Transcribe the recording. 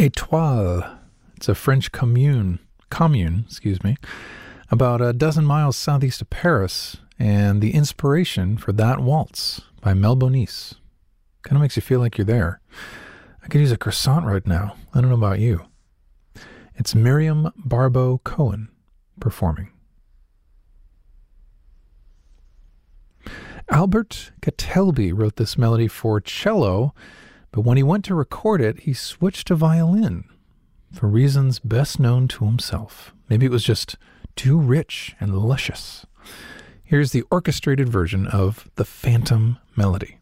Étoile. It's a French commune, about a dozen miles southeast of Paris, and the inspiration for that waltz by Mel Bonis. Kind of makes you feel like you're there. I could use a croissant right now. I don't know about you. It's Miriam Barbeau Cohen performing. Albert Catelby wrote this melody for cello, but when he went to record it, he switched to violin for reasons best known to himself. Maybe it was just too rich and luscious. Here's the orchestrated version of The Phantom Melody.